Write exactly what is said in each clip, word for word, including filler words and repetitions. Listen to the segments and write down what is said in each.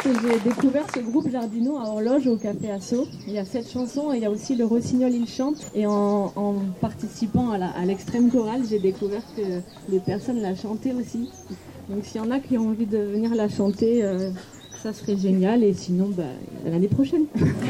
j'ai découvert ce groupe Jardino à Horloge au Café Asso. Il y a cette chanson et il y a aussi le Rossignol il chante. Et en, en participant à, la, à l'extrême chorale, j'ai découvert que les personnes la chantaient aussi. Donc s'il y en a qui ont envie de venir la chanter, euh, ça serait génial. Et sinon, bah, l'année prochaine.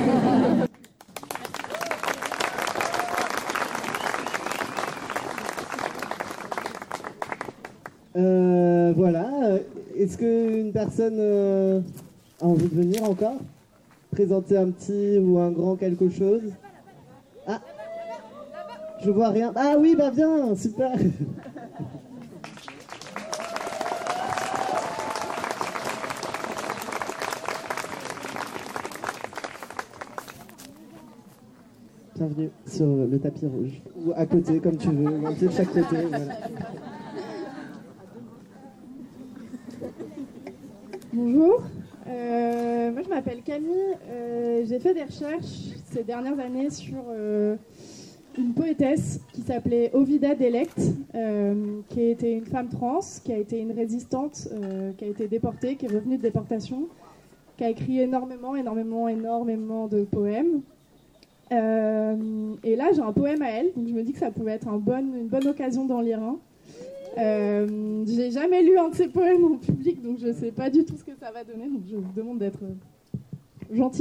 Euh, voilà. Est-ce qu'une personne euh, a envie de venir encore présenter un petit ou un grand quelque chose? Ah, je vois rien. Ah oui, bah viens, super. Bienvenue sur le tapis rouge. Ou à côté, comme tu veux. Un pied de chaque côté. Voilà. Bonjour, euh, moi je m'appelle Camille, euh, j'ai fait des recherches ces dernières années sur euh, une poétesse qui s'appelait Ovida Delect, euh, qui était une femme trans, qui a été une résistante, euh, qui a été déportée, qui est revenue de déportation, qui a écrit énormément, énormément, énormément de poèmes. Euh, et là j'ai un poème à elle, donc je me dis que ça pouvait être un bon, une bonne occasion d'en lire un. Euh, j'ai jamais lu un de ses poèmes en public, donc je sais pas du tout ce que ça va donner, donc je vous demande d'être gentil.